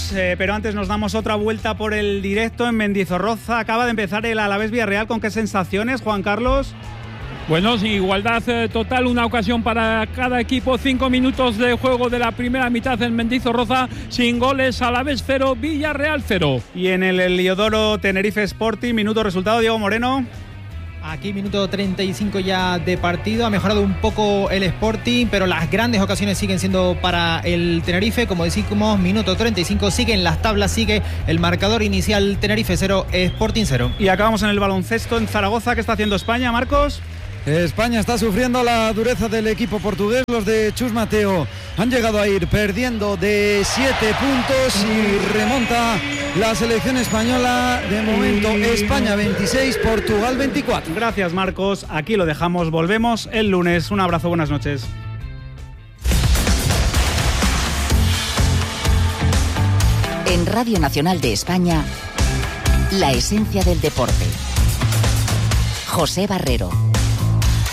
Marcos, pero antes nos damos otra vuelta por el directo en Mendizorroza. Acaba de empezar el Alavés Villarreal. ¿Con qué sensaciones, Juan Carlos? Bueno, sin igualdad total, una ocasión para cada equipo, 5 minutos de juego de la primera mitad en Mendizorroza, sin goles, Alavés 0, Villarreal 0. Y en el Heliodoro Tenerife Sporting, minuto resultado, Diego Moreno. Aquí minuto 35 ya de partido, ha mejorado un poco el Sporting, pero las grandes ocasiones siguen siendo para el Tenerife. Como decimos, minuto 35, siguen las tablas, sigue el marcador inicial, Tenerife 0, Sporting 0. Y acabamos en el baloncesto en Zaragoza. ¿Qué está haciendo España, Marcos? España está sufriendo la dureza del equipo portugués. Los de Chus Mateo han llegado a ir perdiendo de 7 puntos y remonta la selección española. De momento, España 26, Portugal 24. Gracias, Marcos. Aquí lo dejamos. Volvemos el lunes. Un abrazo, buenas noches. En Radio Nacional de España, la esencia del deporte. José Barrero.